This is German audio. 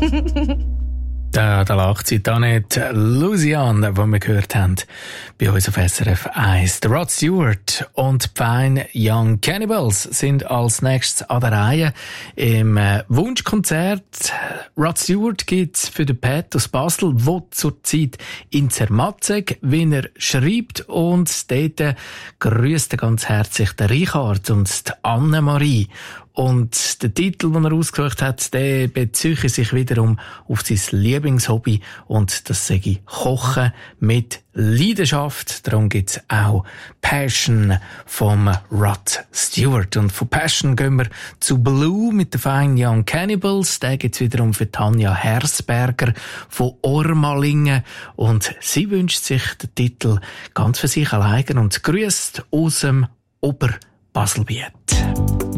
Da lacht sie da nicht. Lucian, die wir gehört haben, bei uns auf SRF 1. Der Rod Stewart und die Fine Young Cannibals sind als nächstes an der Reihe im Wunschkonzert. Rod Stewart gibt's für den Pat aus Basel, der zurzeit in Zermatt, wie er schreibt. Und dort grüßt er ganz herzlich den Richard und die Annemarie. Und der Titel, den er ausgesucht hat, der bezieht sich wiederum auf sein Lieblingshobby. Und das sage ich Kochen mit Leidenschaft. Darum gibt's auch Passion vom Rod Stewart. Und von Passion gehen wir zu Blue mit den Fine Young Cannibals. Der gibt's wiederum für Tanja Hersberger von Ormalingen. Und sie wünscht sich den Titel ganz für sich allein und grüßt aus dem Oberbaselbiet.